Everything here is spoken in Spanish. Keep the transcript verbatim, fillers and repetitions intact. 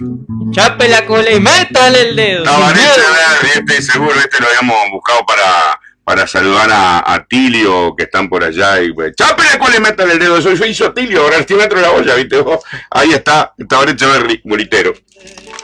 Chape la cola y métale el dedo. Tabaré Echeverri, este seguro, este lo habíamos buscado para, para saludar a, a Tilio, que están por allá. Y pues, chape la cola y métale el dedo. Eso, eso hizo Tilio, ahora el metro de la olla, ¿viste vos? Ahí está, Tabaré Echeverri, muritero.